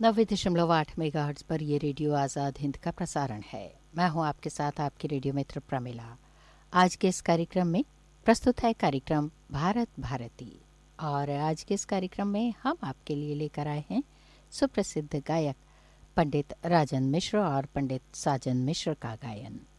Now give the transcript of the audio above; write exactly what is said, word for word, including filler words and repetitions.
नब्बे दशमलव आठ मेगाहर्ट्ज़ पर ये रेडियो आज़ाद हिंद का प्रसारण है। मैं हूं आपके साथ आपकी रेडियो मित्र प्रमिला। आज के इस कार्यक्रम में प्रस्तुत है कार्यक्रम भारत भारती, और आज के इस कार्यक्रम में हम आपके लिए लेकर आए हैं सुप्रसिद्ध गायक पंडित राजन मिश्र और पंडित साजन मिश्र का गायन।